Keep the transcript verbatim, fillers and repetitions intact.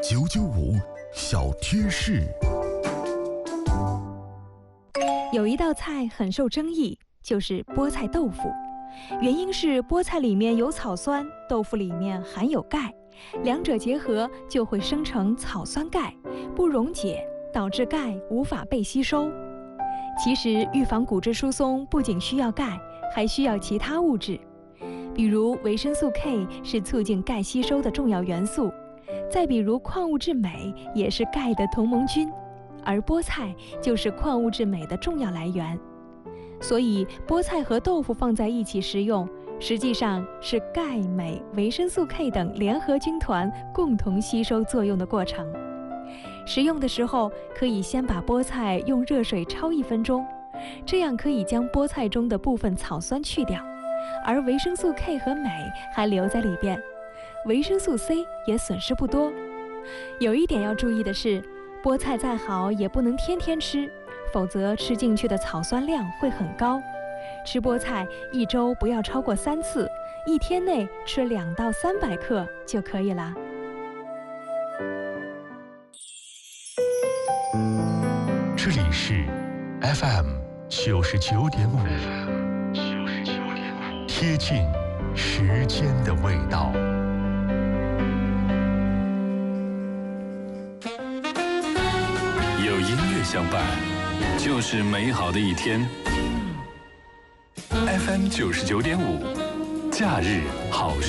九九五小贴士。 有一道菜很受争议，就是菠菜豆腐。原因是菠菜里面有草酸，豆腐里面含有钙，两者结合就会生成草酸钙，不溶解，导致钙无法被吸收。其实预防骨质疏松不仅需要钙，还需要其他物质，比如维生素 K 是促进钙吸收的重要元素，再比如矿物质镁也是钙的同盟军，而菠菜就是矿物质镁的重要来源。所以菠菜和豆腐放在一起食用，实际上是钙、镁、维生素 K 等联合军团共同吸收作用的过程。食用的时候，可以先把菠菜用热水焯一分钟，这样可以将菠菜中的部分草酸去掉，而维生素 K 和镁还留在里边，维生素 C 也损失不多。有一点要注意的是，菠菜再好也不能天天吃，否则吃进去的草酸量会很高。吃菠菜一周不要超过三次，一天内吃两到三百克就可以了。 这里是 F M 九十九点五，贴近时间的味道。 有音乐相伴，就是美好的一天。F M 九十九点五，假日好。